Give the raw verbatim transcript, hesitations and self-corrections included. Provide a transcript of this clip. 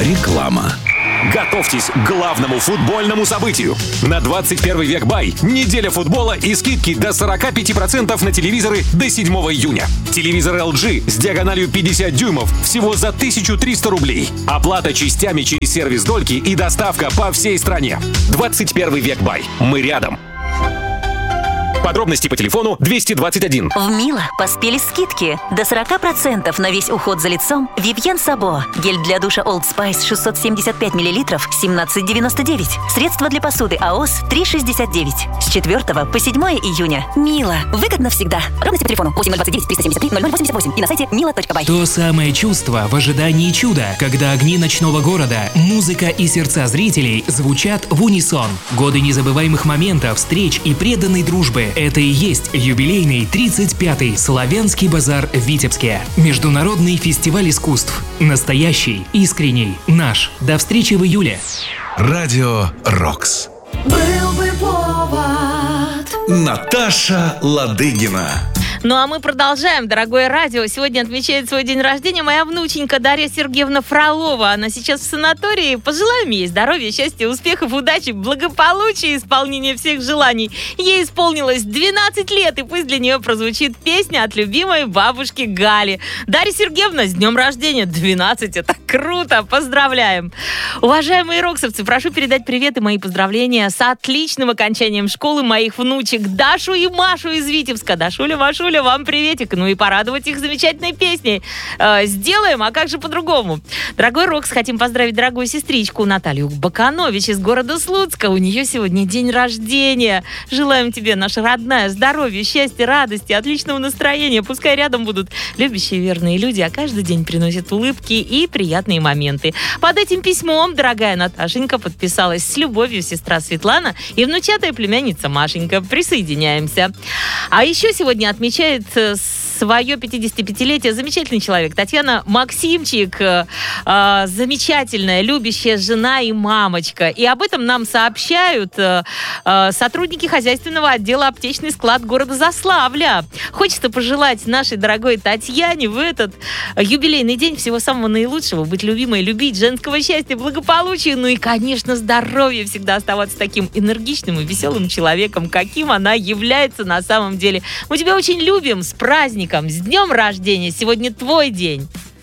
Реклама. Готовьтесь к главному футбольному событию. На двадцать первый век бай. Неделя футбола и скидки до сорок пять процентов на телевизоры до седьмого июня. Телевизор эл джи с диагональю пятьдесят дюймов всего за тысячу триста рублей. Оплата частями через сервис Дольки и доставка по всей стране. двадцать первый век бай. Мы рядом. Подробности по телефону двести двадцать один. В Мило поспели скидки. До сорок процентов на весь уход за лицом. Вивьен Сабо. Гель для душа Old Spice шестьсот семьдесят пять миллилитров семнадцать девяносто девять. Средство для посуды АОС три шестьдесят девять. С четвёртого по седьмое июня. Мило. Выгодно всегда. Подробности по телефону восемь ноль двадцать девять триста семьдесят три ноль ноль восемьдесят восемь и на сайте мило точка бай. То самое чувство в ожидании чуда, когда огни ночного города, музыка и сердца зрителей звучат в унисон. Годы незабываемых моментов, встреч и преданной дружбы. Это и есть юбилейный тридцать пятый Славянский базар в Витебске. Международный фестиваль искусств. Настоящий, искренний, наш. До встречи в июле. Радио Рокс. Был бы повод. Наташа Ладыгина. Ну а мы продолжаем, дорогое радио. Сегодня отмечает свой день рождения моя внученька Дарья Сергеевна Фролова. Она сейчас в санатории. Пожелаем ей здоровья, счастья, успехов, удачи, благополучия, исполнения всех желаний. Ей исполнилось двенадцать лет, и пусть для нее прозвучит песня от любимой бабушки Гали. Дарья Сергеевна, с днем рождения! двенадцать, это круто! Поздравляем! Уважаемые роксовцы, прошу передать привет и мои поздравления с отличным окончанием школы моих внучек Дашу и Машу из Витебска. Дашуля, Машуля, вам приветик. Ну и порадовать их замечательной песней. Э, сделаем, а как же по-другому? Дорогой Рокс, хотим поздравить дорогую сестричку Наталью Баканович из города Слуцка. У нее сегодня день рождения. Желаем тебе, наша родная, здоровья, счастья, радости, отличного настроения. Пускай рядом будут любящие, верные люди, а каждый день приносят улыбки и приятные моменты. Под этим письмом, дорогая Наташенька, подписалась с любовью сестра Светлана и внучатая племянница Машенька. Присоединяемся. А еще сегодня отмечает свое пятидесятипятилетие замечательный человек Татьяна Максимчик, э, замечательная, любящая жена и мамочка. И об этом нам сообщают э, э, сотрудники хозяйственного отдела аптечный склад города Заславля. Хочется пожелать нашей дорогой Татьяне в этот юбилейный день всего самого наилучшего, быть любимой, любить, женского счастья, благополучия, ну и, конечно, здоровья, всегда оставаться таким энергичным и веселым человеком, каким она является на самом деле. Мы тебя очень любим, с праздником, с днем рождения, сегодня твой день.